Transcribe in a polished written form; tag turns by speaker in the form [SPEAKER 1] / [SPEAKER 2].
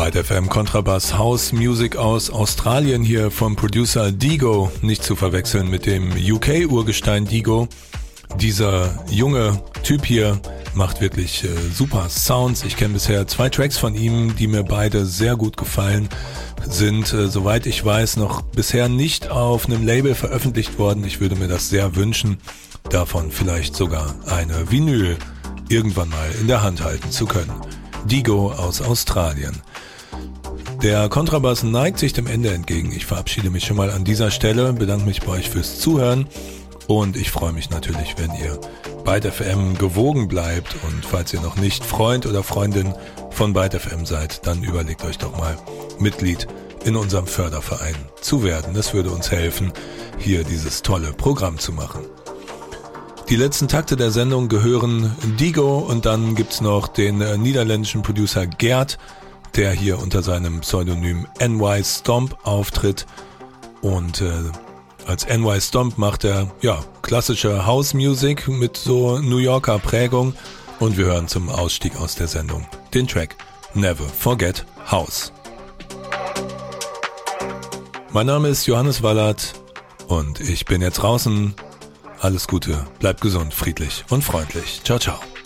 [SPEAKER 1] Byte FM Kontrabass House Music aus Australien hier vom Producer Digo, nicht zu verwechseln mit dem UK-Urgestein Digo. Dieser junge Typ hier macht wirklich super Sounds. Ich kenne bisher 2 Tracks von ihm, die mir beide sehr gut gefallen, sind, soweit ich weiß, noch bisher nicht auf einem Label veröffentlicht worden. Ich würde mir das sehr wünschen, davon vielleicht sogar eine Vinyl irgendwann mal in der Hand halten zu können. Digo aus Australien. Der Kontrabass neigt sich dem Ende entgegen. Ich verabschiede mich schon mal an dieser Stelle, bedanke mich bei euch fürs Zuhören und ich freue mich natürlich, wenn ihr Byte FM gewogen bleibt, und falls ihr noch nicht Freund oder Freundin von Byte FM seid, dann überlegt euch doch mal, Mitglied in unserem Förderverein zu werden. Das würde uns helfen, hier dieses tolle Programm zu machen. Die letzten Takte der Sendung gehören Digo und dann gibt's noch den niederländischen Producer Gerd, der hier unter seinem Pseudonym NY Stomp auftritt. Und als NY Stomp macht er klassische House Music mit so New Yorker Prägung. Und wir hören zum Ausstieg aus der Sendung den Track Never Forget House. Mein Name ist Johannes Wallert und ich bin jetzt draußen. Alles Gute, bleibt gesund, friedlich und freundlich. Ciao, ciao.